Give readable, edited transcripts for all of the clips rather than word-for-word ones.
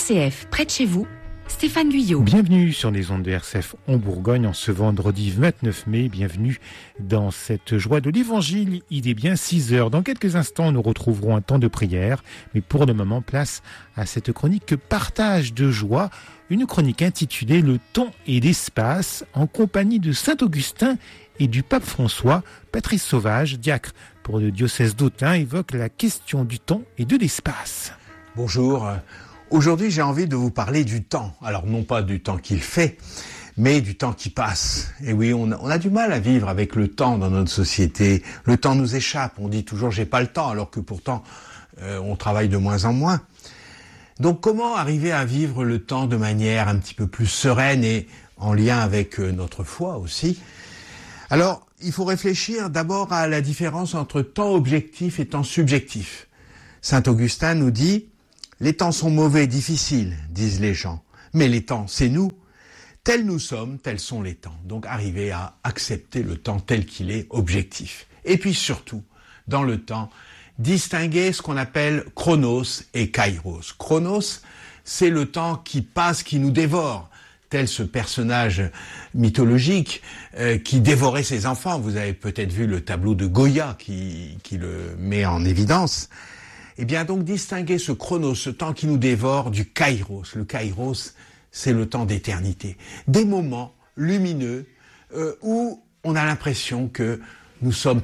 RCF, près de chez vous, Stéphane Guyot. Bienvenue sur les ondes de RCF en Bourgogne en ce vendredi 29 mai. Bienvenue dans cette joie de l'Évangile. Il est bien 6h. Dans quelques instants, nous retrouverons un temps de prière. Mais pour le moment, place à cette chronique Partage de joie. Une chronique intitulée Le temps et l'espace en compagnie de Saint Augustin et du pape François. Patrice Sauvage, diacre pour le diocèse d'Autun, évoque la question du temps et de l'espace. Bonjour. Aujourd'hui, j'ai envie de vous parler du temps. Alors, non pas du temps qu'il fait, mais du temps qui passe. Et oui, on a du mal à vivre avec le temps dans notre société. Le temps nous échappe. On dit toujours « j'ai pas le temps », alors que pourtant, on travaille de moins en moins. Donc, comment arriver à vivre le temps de manière un petit peu plus sereine et en lien avec notre foi aussi ? Alors, il faut réfléchir d'abord à la différence entre temps objectif et temps subjectif. Saint Augustin nous dit « Les temps sont mauvais, difficiles, disent les gens, mais les temps, c'est nous. Tels nous sommes, tels sont les temps. » Donc arriver à accepter le temps tel qu'il est, objectif. Et puis surtout, dans le temps, distinguer ce qu'on appelle chronos et kairos. Chronos, c'est le temps qui passe, qui nous dévore, tel ce personnage mythologique qui dévorait ses enfants. Vous avez peut-être vu le tableau de Goya qui le met en évidence. Eh bien, donc, distinguer ce chronos, ce temps qui nous dévore, du kairos. Le kairos, c'est le temps d'éternité. Des moments lumineux où on a l'impression que nous sommes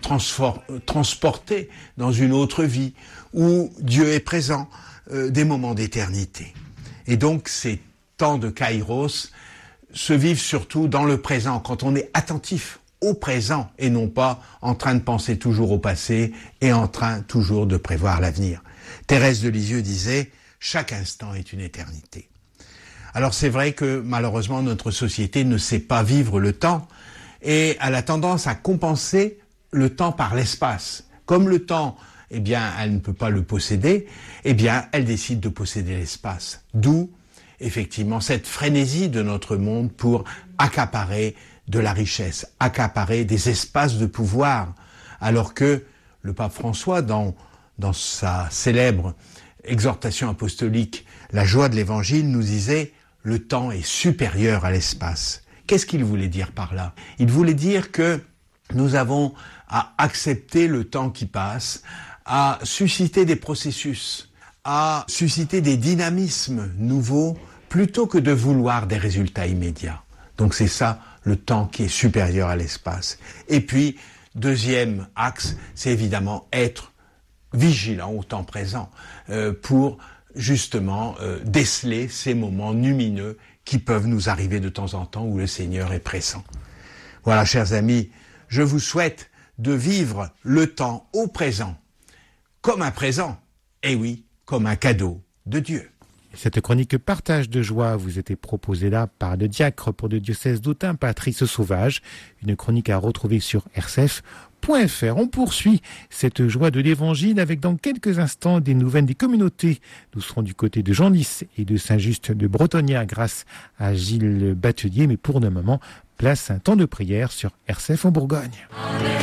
transportés dans une autre vie, où Dieu est présent, des moments d'éternité. Et donc, ces temps de kairos se vivent surtout dans le présent, quand on est attentif au présent et non pas en train de penser toujours au passé et en train toujours de prévoir l'avenir. Thérèse de Lisieux disait « Chaque instant est une éternité ». Alors c'est vrai que malheureusement notre société ne sait pas vivre le temps et elle a tendance à compenser le temps par l'espace. Comme le temps, eh bien, elle ne peut pas le posséder, eh bien, elle décide de posséder l'espace. D'où, effectivement, cette frénésie de notre monde pour accaparer de la richesse, accaparer des espaces de pouvoir, alors que le pape François, dans sa célèbre exhortation apostolique, la joie de l'Évangile, nous disait « le temps est supérieur à l'espace ». Qu'est-ce qu'il voulait dire par là ? Il voulait dire que nous avons à accepter le temps qui passe, à susciter des processus, à susciter des dynamismes nouveaux, plutôt que de vouloir des résultats immédiats. Donc c'est ça, le temps qui est supérieur à l'espace. Et puis, deuxième axe, c'est évidemment être vigilant au temps présent pour justement déceler ces moments lumineux qui peuvent nous arriver de temps en temps où le Seigneur est pressant. Voilà, chers amis, je vous souhaite de vivre le temps au présent comme un présent, et oui, comme un cadeau de Dieu. Cette chronique Partage de joie vous était proposée là par le diacre pour le diocèse d'Autun, Patrice Sauvage. Une chronique à retrouver sur rcf.fr. On poursuit cette joie de l'Évangile avec dans quelques instants des nouvelles des communautés. Nous serons du côté de Genlis et de Saint-Just de Bretonnière grâce à Gilles Batelier. Mais pour le moment, place un temps de prière sur RCF en Bourgogne.